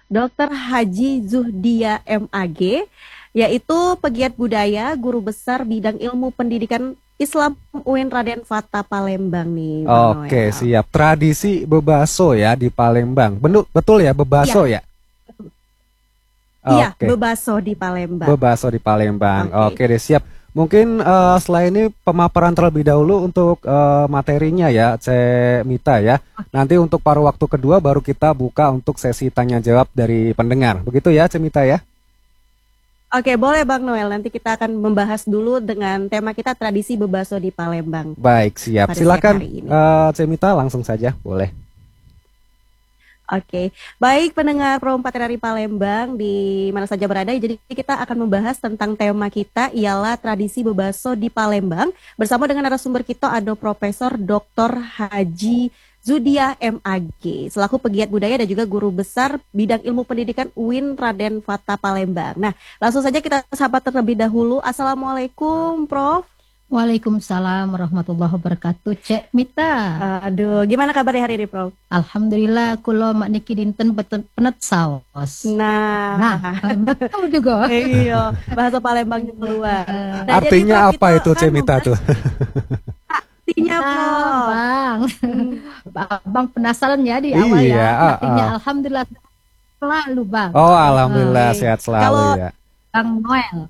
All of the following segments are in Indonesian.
Dr. Haji Zuhdia MAG, yaitu pegiat budaya, guru besar bidang ilmu pendidikan Islam UIN Raden Fata Palembang nih, Bang Oke, Noel. siap. Tradisi bebaso ya di Palembang. Betul ya, Iya, bebaso ya? iya, Oke, bebaso di Palembang. bebaso di Palembang. Oke. Oke deh, siap. Mungkin setelah ini pemaparan terlebih dahulu untuk materinya ya, Mita ya. Nanti untuk paruh waktu kedua baru kita buka untuk sesi tanya jawab dari pendengar. Begitu ya, Mita ya? Oke, boleh Bang Noel. Nanti kita akan membahas dulu dengan tema kita tradisi bebaso di Palembang Baik, siap. pada siang Silakan, hari ini. Mita, langsung saja, boleh. Oke, baik pendengar Pro 4 dari Palembang di mana saja berada. Jadi kita akan membahas tentang tema kita ialah tradisi bebaso di Palembang bersama dengan narasumber kita ada Profesor Dr. Haji Zudia MAG selaku pegiat budaya dan juga guru besar bidang ilmu pendidikan UIN Raden Fata Palembang. Nah, langsung saja kita sapa terlebih dahulu. Assalamualaikum, Prof. Waalaikumsalam warahmatullahi wabarakatuh. Cek Mita. Aduh, gimana kabarnya hari ini, Prof? Alhamdulillah kulo mak niki dinten penet saos. Nah, betul juga. iya, bahasa Palembangnya keluar. Nah, Artinya jadi, Prof, apa kita itu, kan Mita tuh? artinya, Prof. Bang. Bang penasaran ya di awal Iya, ya. Artinya alhamdulillah selalu, Bang. Oh, alhamdulillah sehat selalu Kalau ya. Bang Noel.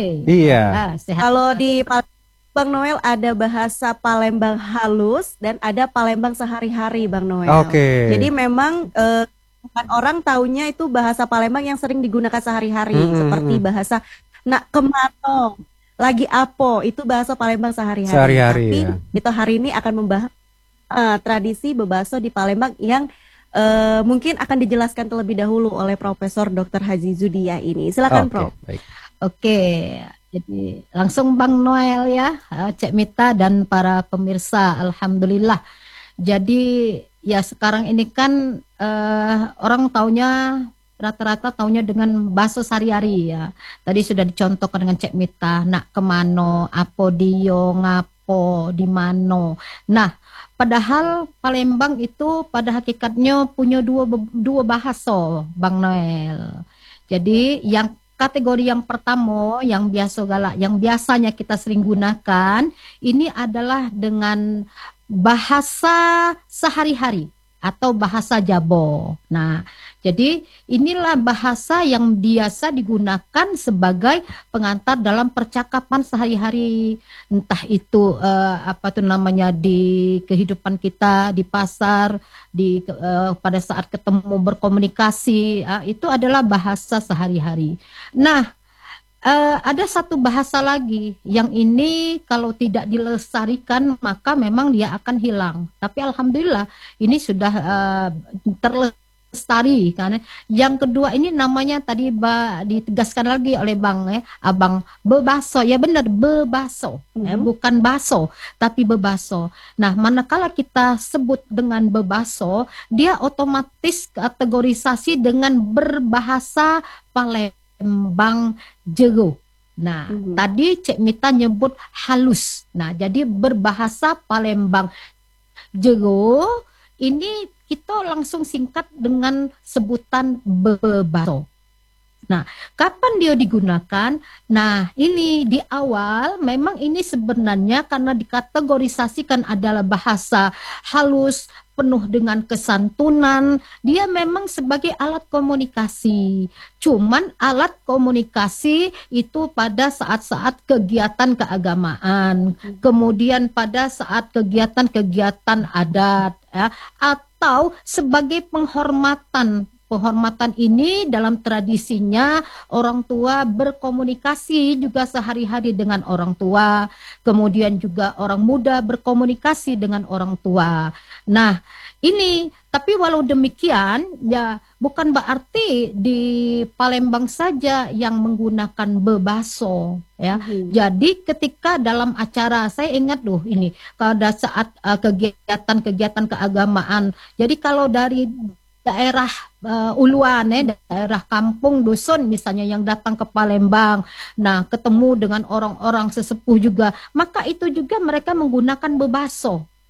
Iya. Sehat. Kalau di Bang Noel ada bahasa Palembang halus dan ada Palembang sehari-hari, Bang Noel. Oke. Jadi memang kan orang taunya itu bahasa Palembang yang sering digunakan sehari-hari seperti bahasa nak kemato, lagi apo, itu bahasa Palembang sehari-hari. Sehari-hari, Tapi ya. kita hari ini akan membahas tradisi bebaso di Palembang yang mungkin akan dijelaskan terlebih dahulu oleh Profesor Dr. Haji Zudia ini. Silakan, Oke, Prof. baik. Oke, jadi langsung Bang Noel ya, Cek Mita dan para pemirsa, alhamdulillah. Jadi ya sekarang ini kan orang taunya rata-rata taunya dengan bahasa sehari-hari ya. Tadi sudah dicontohkan dengan Cek Mita, nak kemano, apo dio, ngapo, di mano. Nah, padahal Palembang itu pada hakikatnya punya dua bahasa, Bang Noel. Jadi yang kategori yang pertama yang biasanya kita sering gunakan ini adalah dengan bahasa sehari-hari atau bahasa Jabo. Nah, jadi inilah bahasa yang biasa digunakan sebagai pengantar dalam percakapan sehari-hari, entah itu di kehidupan kita di pasar, pada saat ketemu berkomunikasi, itu adalah bahasa sehari-hari. Nah, ada satu bahasa lagi yang ini kalau tidak dilestarikan maka memang dia akan hilang. Tapi alhamdulillah ini sudah terlestari karena yang kedua ini namanya tadi ditegaskan lagi oleh Bang Abang bebaso. Ya benar bebaso, bukan baso tapi bebaso. Nah, manakala kita sebut dengan bebaso, dia otomatis kategorisasi dengan berbahasa Palembang Jero. Nah, tadi Cek Mita nyebut halus. Nah, jadi berbahasa Palembang Jero ini kita langsung singkat dengan sebutan bebaso. Nah, kapan dia digunakan? Nah, ini di awal memang ini sebenarnya karena dikategorisasikan adalah bahasa halus, penuh dengan kesantunan, dia memang sebagai alat komunikasi. Cuman alat komunikasi itu pada saat-saat kegiatan keagamaan, kemudian pada saat kegiatan-kegiatan adat, ya, atau sebagai penghormatan. Penghormatan ini dalam tradisinya orang tua berkomunikasi juga sehari-hari dengan orang tua, kemudian juga orang muda berkomunikasi dengan orang tua. Nah, ini tapi walau demikian ya bukan berarti di Palembang saja yang menggunakan bebaso ya. Jadi ketika dalam acara saya ingat ini pada saat kegiatan-kegiatan keagamaan. Jadi kalau dari daerah uluan daerah kampung dusun misalnya yang datang ke Palembang, nah ketemu dengan orang-orang sesepuh juga, maka itu juga mereka menggunakan bebaso.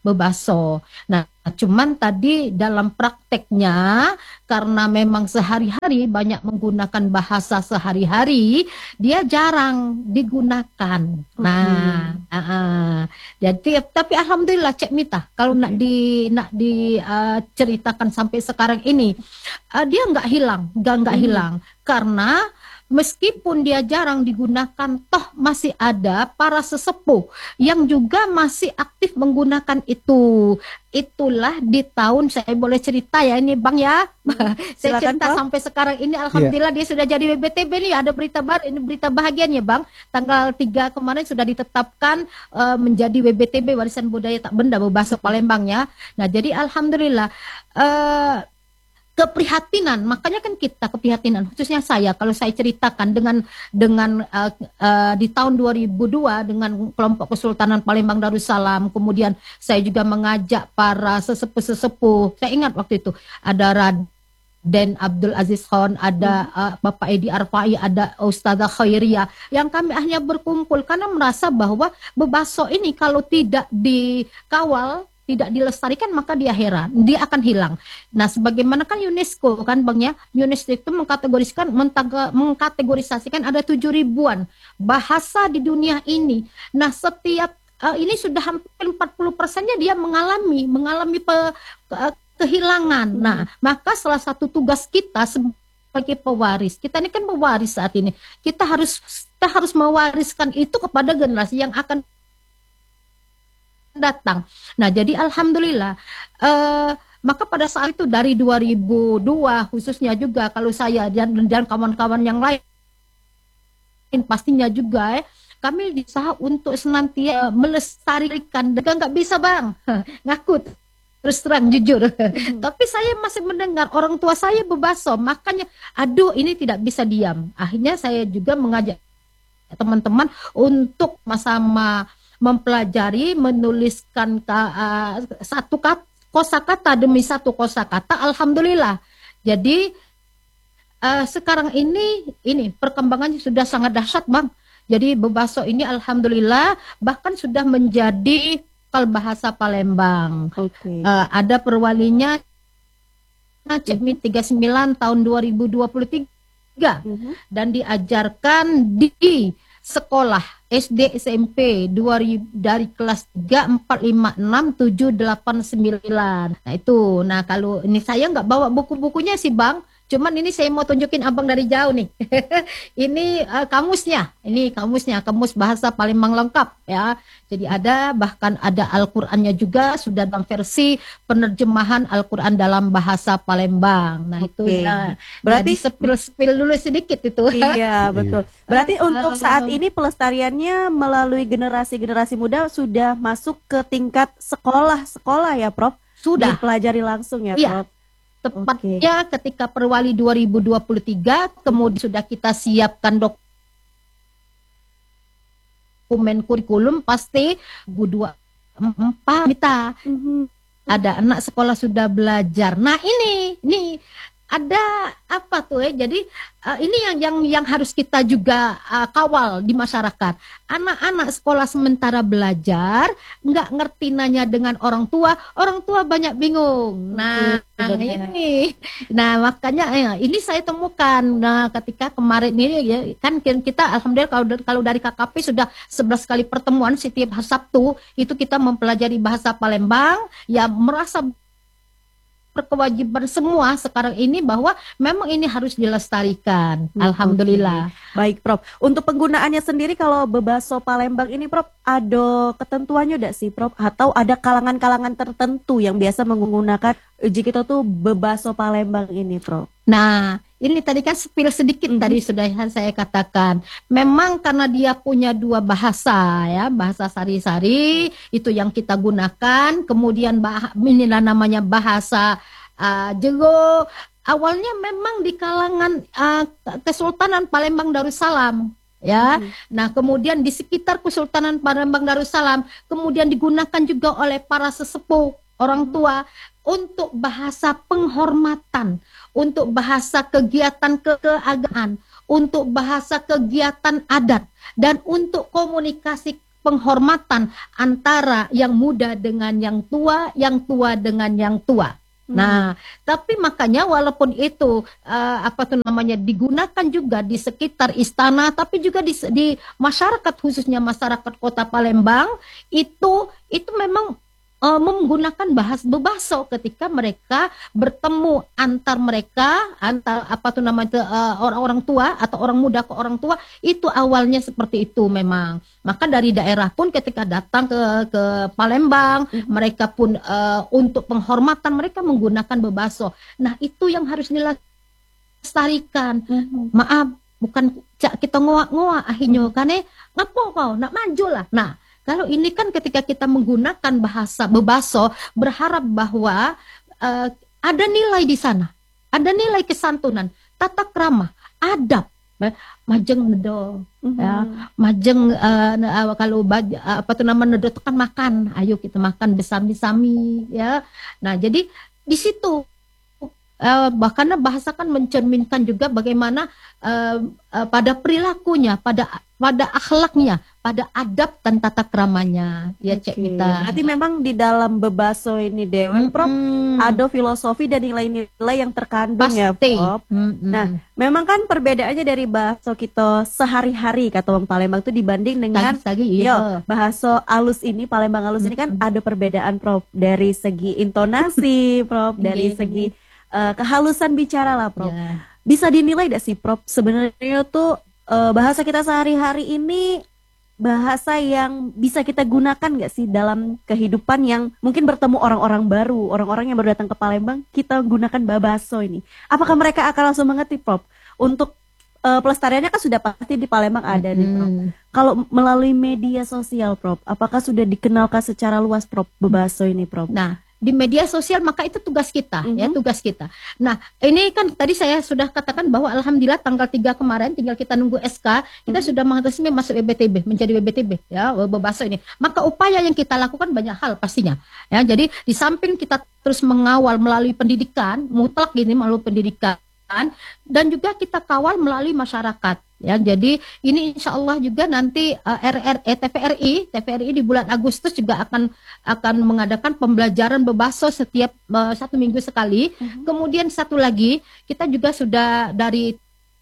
bebaso. Nah, cuman tadi dalam prakteknya karena memang sehari-hari banyak menggunakan bahasa sehari-hari, dia jarang digunakan. Nah, jadi tapi alhamdulillah Cek Mita, kalau nak ceritakan sampai sekarang ini, dia nggak hilang, nggak hilang karena meskipun dia jarang digunakan, toh masih ada para sesepuh yang juga masih aktif menggunakan itu. Itulah di tahun, saya boleh cerita ya ini Bang ya. Saya Silakan, cerita Prof. sampai sekarang ini alhamdulillah dia sudah jadi BBTB nih, ada berita baru, ini berita bahagianya Bang. Tanggal 3 kemarin sudah ditetapkan menjadi WBTB Warisan Budaya Tak Benda Bebaso Palembang ya. Nah, jadi alhamdulillah keprihatinan, makanya kan kita keprihatinan, khususnya saya kalau saya ceritakan dengan di tahun 2002 dengan kelompok Kesultanan Palembang Darussalam, kemudian saya juga mengajak para sesepuh-sesepuh. Saya ingat waktu itu ada Raden Abdul Aziz Khan, ada Bapak Edi Arfai, ada Ustazah Khairia, yang kami akhirnya berkumpul karena merasa bahwa bebaso ini kalau tidak dikawal, tidak dilestarikan, maka dia akan hilang. Nah, sebagaimana kan UNESCO kan Bang ya, UNESCO itu mengkategorisasikan ada 7.000-an bahasa di dunia ini. Nah, setiap ini sudah hampir 40%-nya dia mengalami kehilangan. Nah, maka salah satu tugas kita sebagai pewaris, kita ini kan pewaris saat ini, kita harus mewariskan itu kepada generasi yang akan datang. Nah, jadi alhamdulillah maka pada saat itu dari 2002 khususnya juga kalau saya dan kawan-kawan yang lain pastinya juga kami berusaha untuk senantiasa melestarikan. Dan nggak bisa Bang ngaku terus terang jujur. Tapi saya masih mendengar orang tua saya bebaso, makanya aduh ini tidak bisa diam. Akhirnya saya juga mengajak teman-teman untuk sama-sama mempelajari, menuliskan satu kosakata demi satu kosakata. Alhamdulillah. Jadi sekarang ini perkembangannya sudah sangat dahsyat Bang. Jadi bebaso ini alhamdulillah bahkan sudah menjadi bahasa Palembang. Okay. Ada perwalinya CEPMI 39 tahun 2023 dan diajarkan di sekolah SD SMP dari kelas 3, 4, 5, 6, 7, 8, 9. Nah itu, kalau ini saya nggak bawa buku-bukunya sih Bang, cuman ini saya mau tunjukin Abang dari jauh nih. Ini kamus bahasa Palembang lengkap ya. Jadi bahkan ada Al-Qur'annya juga sudah dalam versi penerjemahan Al-Qur'an dalam bahasa Palembang. Nah itu ya. Berarti sepil dulu sedikit itu. Iya betul. Berarti untuk saat ini pelestariannya melalui generasi muda sudah masuk ke tingkat sekolah ya Prof? Sudah dipelajari langsung ya Prof? Tepatnya ketika Perwali 2023, kemudian sudah kita siapkan dokumen kurikulum pasti 24 kita. Ada anak sekolah sudah belajar. Nah ini ada apa tuh ya? Jadi ini yang harus kita juga kawal di masyarakat. Anak-anak sekolah sementara belajar nggak ngerti nanya dengan orang tua banyak bingung. Nah ini, makanya ini saya temukan. Nah ketika kemarin ini ya kan kita alhamdulillah kalau dari KKP sudah 11 kali pertemuan setiap Sabtu itu kita mempelajari bahasa Palembang ya, merasa berkewajiban semua sekarang ini bahwa memang ini harus dilestarikan. Alhamdulillah. Baik Prof, untuk penggunaannya sendiri kalau bebaso Palembang ini Prof, ada ketentuannya tidak sih Prof? Atau ada kalangan-kalangan tertentu yang biasa menggunakan jika tuh bebaso Palembang ini Prof? Nah ini tadi kan spill sedikit tadi sudah saya katakan. Memang karena dia punya dua bahasa ya, bahasa sari-sari itu yang kita gunakan. Kemudian inilah namanya bahasa Jego. Awalnya memang di kalangan Kesultanan Palembang Darussalam. Ya, nah kemudian di sekitar Kesultanan Palembang Darussalam kemudian digunakan juga oleh para sesepuh orang tua untuk bahasa penghormatan, untuk bahasa kegiatan keagamaan, untuk bahasa kegiatan adat, dan untuk komunikasi penghormatan antara yang muda dengan yang tua dengan yang tua. Nah, tapi makanya walaupun itu digunakan juga di sekitar istana, tapi juga di masyarakat, khususnya masyarakat Kota Palembang itu memang menggunakan bahasa bebaso ketika mereka bertemu antar orang-orang tua atau orang muda ke orang tua, itu awalnya seperti itu memang. Maka dari daerah pun ketika datang ke Palembang, mereka pun untuk penghormatan mereka menggunakan bebaso. Nah, itu yang harus dilestarikan. Maaf, bukan kita ngoak-ngoak akhirnya kan ngapo kau nak maju lah. Nah, kalau ini kan ketika kita menggunakan bahasa bebaso, berharap bahwa ada nilai di sana, ada nilai kesantunan, tata krama, adab, majeng nedo, ya, majeng kalau nedo itu kan makan, ayo kita makan besami-sami, ya. Nah, jadi di situ bahkan bahasa kan mencerminkan juga bagaimana pada perilakunya, pada akhlaknya, pada adab dan tata kramanya, ya Cek Mita. Berarti memang di dalam bebaso ini Dewi, Prof, ada filosofi dan nilai-nilai yang terkandung. Pasti. Ya, Prof. Nah, memang kan perbedaannya dari bahaso kita sehari-hari kata orang Palembang itu dibanding dengan bahaso alus ini, Palembang alus ini kan ada perbedaan, Prof, dari segi intonasi, Prof, dari segi kehalusan bicara lah, Prof. Bisa dinilai tidak sih, Prof, sebenarnya tuh bahasa kita sehari-hari ini bahasa yang bisa kita gunakan nggak sih dalam kehidupan yang mungkin bertemu orang-orang baru, orang-orang yang baru datang ke Palembang, kita gunakan bahaso ini. Apakah mereka akan langsung mengerti, Prof? Untuk pelestariannya kan sudah pasti di Palembang ada nih, Prof. Kalau melalui media sosial, Prof, apakah sudah dikenalkan secara luas, Prof, bahaso ini, Prof? Nah, di media sosial, maka itu tugas kita, ya, tugas kita. Nah, ini kan tadi saya sudah katakan bahwa alhamdulillah tanggal 3 kemarin tinggal kita nunggu SK, kita sudah resmi masuk WBTB, menjadi WBTB, ya, bebaso ini. Maka upaya yang kita lakukan banyak hal pastinya, ya. Jadi di samping kita terus mengawal melalui pendidikan, mutlak ini melalui pendidikan, dan juga kita kawal melalui masyarakat. Ya, jadi ini insya Allah juga nanti TVRI di bulan Agustus juga akan mengadakan pembelajaran bebaso setiap 1 minggu sekali. Kemudian satu lagi, kita juga sudah dari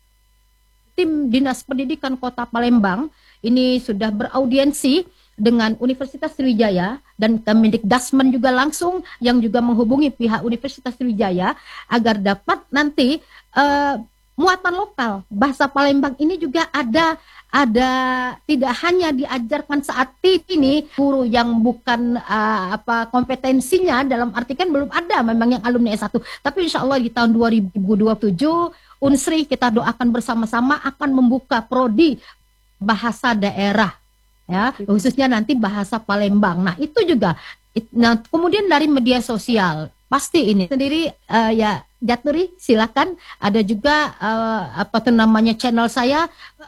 tim Dinas Pendidikan Kota Palembang ini sudah beraudiensi dengan Universitas Sriwijaya dan Kemendikdasmen juga langsung yang juga menghubungi pihak Universitas Sriwijaya agar dapat nanti muatan lokal bahasa Palembang ini juga ada tidak hanya diajarkan saat ini guru yang bukan kompetensinya, dalam arti kan belum ada memang yang alumni S1, tapi insya Allah di tahun 2027 Unsri kita doakan bersama-sama akan membuka prodi bahasa daerah, ya, khususnya nanti bahasa Palembang. Nah, itu juga. Nah, kemudian dari media sosial pasti ini sendiri ya Jaturi, silakan. Ada juga channel saya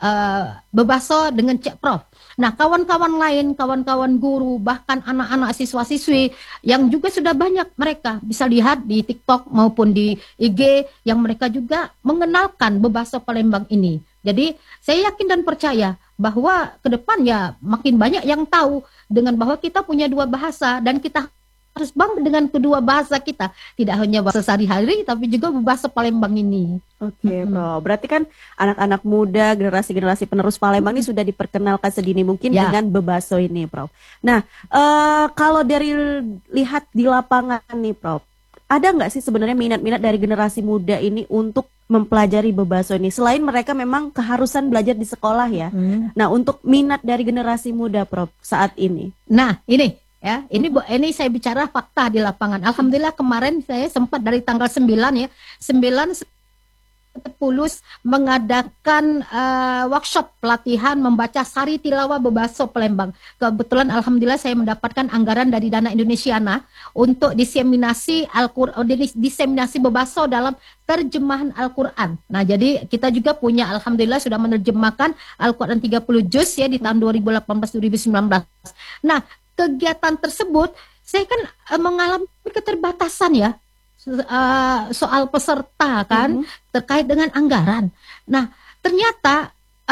bebaso dengan Cek Prof. Nah, kawan-kawan lain, kawan-kawan guru, bahkan anak-anak siswa-siswi yang juga sudah banyak, mereka bisa lihat di TikTok maupun di IG yang mereka juga mengenalkan bebaso Palembang ini. Jadi saya yakin dan percaya bahwa ke depan ya makin banyak yang tahu dengan bahwa kita punya dua bahasa dan kita harus bangga dengan kedua bahasa kita, tidak hanya bahasa sehari-hari tapi juga bahasa Palembang ini. Oke, Bro. Berarti kan anak-anak muda, generasi-generasi penerus Palembang ini sudah diperkenalkan sedini mungkin dengan bebaso ini, Prof. Nah, kalau dari lihat di lapangan nih, Prof, ada nggak sih sebenarnya minat-minat dari generasi muda ini untuk mempelajari bebaso ini? Selain mereka memang keharusan belajar di sekolah ya. Nah, untuk minat dari generasi muda, Prof, saat ini. Nah, ini. Ya, ini saya bicara fakta di lapangan. Alhamdulillah kemarin saya sempat dari tanggal 9 ya, 9 mengadakan workshop pelatihan membaca Sari Tilawah Bebaso Palembang. Kebetulan alhamdulillah saya mendapatkan anggaran dari Dana Indonesiana untuk diseminasi diseminasi bebaso dalam terjemahan Al-Qur'an. Nah, jadi kita juga punya alhamdulillah sudah menerjemahkan Al-Qur'an 30 juz ya di tahun 2018-2019. Nah, kegiatan tersebut saya kan mengalami keterbatasan ya soal peserta kan terkait dengan anggaran. Nah, ternyata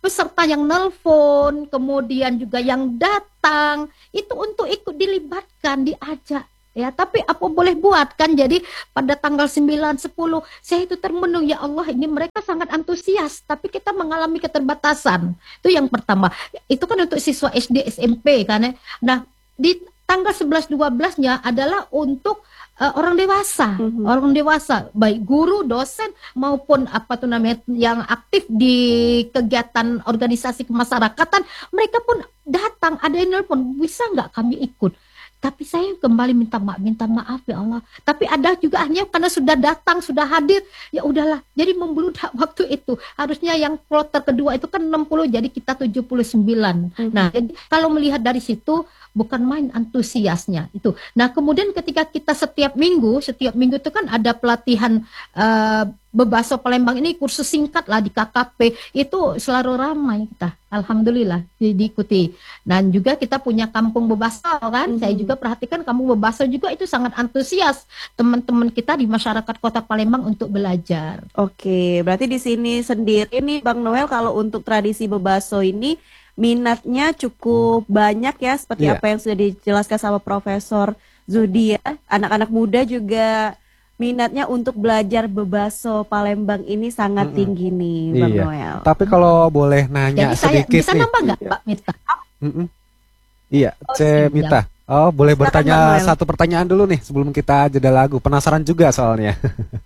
peserta yang nelpon, kemudian juga yang datang, itu untuk ikut dilibatkan, diajak. Ya, tapi apa boleh buat kan? Jadi pada tanggal 9, 10, saya itu termenung, ya Allah, ini mereka sangat antusias, tapi kita mengalami keterbatasan. Itu yang pertama. Itu kan untuk siswa SD, SMP kan ya. Nah, di tanggal 11, 12-nya adalah untuk orang dewasa, orang dewasa, baik guru, dosen maupun apa tuh namanya yang aktif di kegiatan organisasi kemasyarakatan, mereka pun datang, ada yang nelpon, bisa nggak kami ikut? Tapi saya kembali minta maaf ya Allah. Tapi ada juga hanya karena sudah datang, sudah hadir, ya udahlah. Jadi membludak waktu itu. Harusnya yang kloter kedua itu kan 60, jadi kita 79. Nah, jadi kalau melihat dari situ bukan main antusiasnya itu. Nah, kemudian ketika kita setiap minggu itu kan ada pelatihan Bebaso Palembang ini, kursus singkat lah di KKP, itu selalu ramai kita, alhamdulillah diikuti. Dan juga kita punya kampung Bebaso kan, saya juga perhatikan kampung Bebaso juga itu sangat antusias teman-teman kita di masyarakat Kota Palembang untuk belajar. Oke, berarti di sini sendiri nih Bang Noel, kalau untuk tradisi Bebaso ini minatnya cukup banyak ya, seperti apa yang sudah dijelaskan sama Profesor Zudi ya. Anak-anak muda juga minatnya untuk belajar Bebaso Palembang ini sangat tinggi nih, Bang Noel. Tapi kalau boleh nanya jadi saya sedikit bisa nih. nambah nggak, Mbak Mita? Iya, Mita. Oh, boleh Silakan, bertanya Bang Noel. satu pertanyaan dulu nih sebelum kita jeda lagu. Penasaran juga soalnya.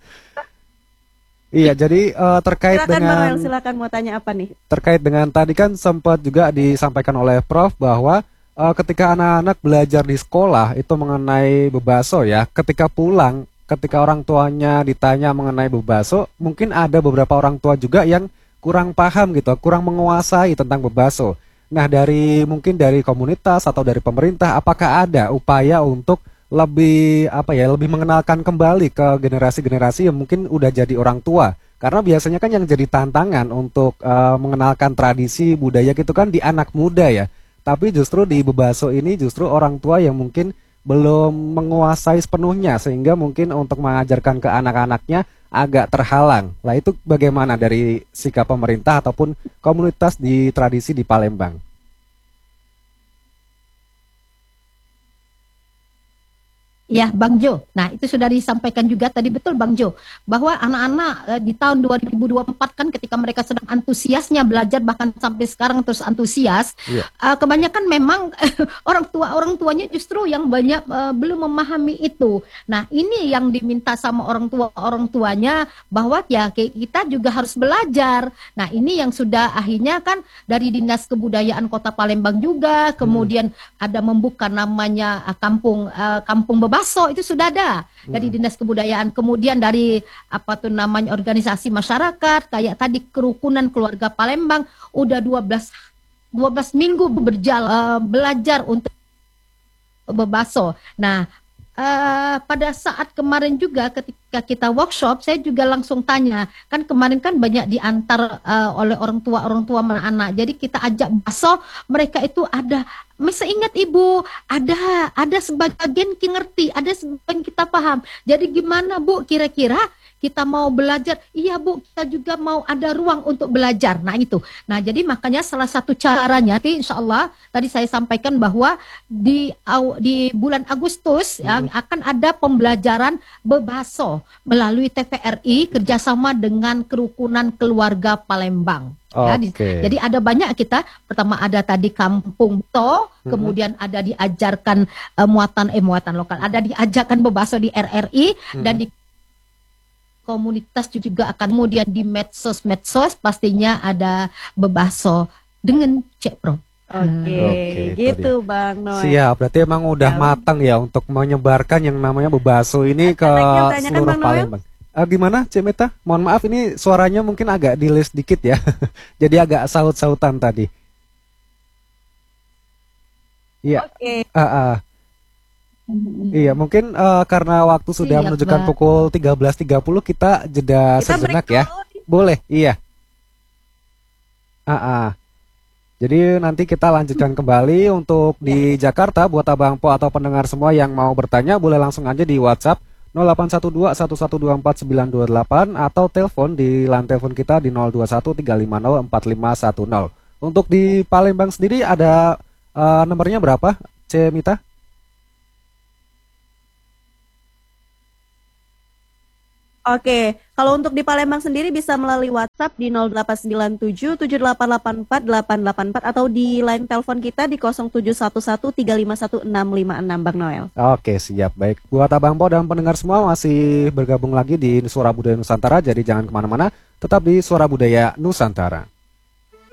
Iya, jadi terkait Silakan Bang dengan Noel, silakan mau tanya apa nih? terkait dengan tadi kan sempat juga disampaikan oleh Prof bahwa ketika anak-anak belajar di sekolah itu mengenai Bebaso ya, ketika pulang, ketika orang tuanya ditanya mengenai Bebaso, mungkin ada beberapa orang tua juga yang kurang paham gitu, kurang menguasai tentang Bebaso. Nah, mungkin dari komunitas atau dari pemerintah, apakah ada upaya untuk lebih mengenalkan kembali ke generasi-generasi yang mungkin udah jadi orang tua? Karena biasanya kan yang jadi tantangan untuk mengenalkan tradisi budaya gitu kan di anak muda ya. Tapi justru di Bebaso ini justru orang tua yang mungkin belum menguasai sepenuhnya, sehingga mungkin untuk mengajarkan ke anak-anaknya agak terhalang. Lah, itu bagaimana dari sikap pemerintah ataupun komunitas di tradisi di Palembang? Ya, Bang Jo. Nah, itu sudah disampaikan juga tadi, betul Bang Jo, bahwa anak-anak di tahun 2024 kan ketika mereka sedang antusiasnya belajar, bahkan sampai sekarang terus antusias, kebanyakan memang orang tuanya justru yang banyak belum memahami itu. Nah, ini yang diminta sama orang tuanya bahwa ya kita juga harus belajar. Nah, ini yang sudah akhirnya kan dari Dinas Kebudayaan Kota Palembang juga, kemudian ada membuka namanya kampung Bebaso, itu sudah ada dari Dinas Kebudayaan, kemudian dari organisasi masyarakat kayak tadi Kerukunan Keluarga Palembang udah 12 minggu belajar untuk Bebaso. Nah, pada saat kemarin juga ketika kita workshop, saya juga langsung tanya, kan kemarin kan banyak diantar oleh orang tua anak-anak, jadi kita ajak baso, mereka itu ada, masih ingat Ibu, ada sebagian kita ngerti, ada sebagian kita paham. Jadi gimana Bu, kira-kira kita mau belajar? Iya Bu, kita juga mau ada ruang untuk belajar. Nah itu. Nah jadi makanya salah satu caranya, insya Allah tadi saya sampaikan bahwa di bulan Agustus akan ada pembelajaran Bebaso melalui TVRI kerjasama dengan Kerukunan Keluarga Palembang. Ya, jadi ada banyak kita, pertama ada tadi Kampung To, kemudian ada diajarkan muatan lokal, ada diajarkan Bebaso di RRI, dan di komunitas juga akan, kemudian di medsos pastinya ada Bebaso dengan Cek Pro. Oke, gitu Bang Noel. Siap, berarti emang udah matang ya untuk menyebarkan yang namanya Bebaso ini ke seluruh Palembang. Gimana Cek Meta? Mohon maaf ini suaranya mungkin agak delay sedikit ya. Jadi agak saut-sautan tadi. Iya. Oke. Iya, mungkin karena waktu sudah menunjukkan pukul 13.30, kita jeda sejenak ya. Boleh, iya. Jadi nanti kita lanjutkan kembali untuk di Jakarta. Buat Abang Po atau pendengar semua yang mau bertanya, boleh langsung aja di WhatsApp 0812 1124 928 atau telepon di line telepon kita di 021 350 4510. Untuk di Palembang sendiri ada nomornya berapa, C Mita? Oke, kalau untuk di Palembang sendiri bisa melalui WhatsApp di 0897 7884 884 atau di line telepon kita di 0711 351 656 Bang Noel. Oke, siap. Baik. Buat Abang Po dan pendengar semua masih bergabung lagi di Suara Budaya Nusantara, jadi jangan kemana-mana, tetap di Suara Budaya Nusantara.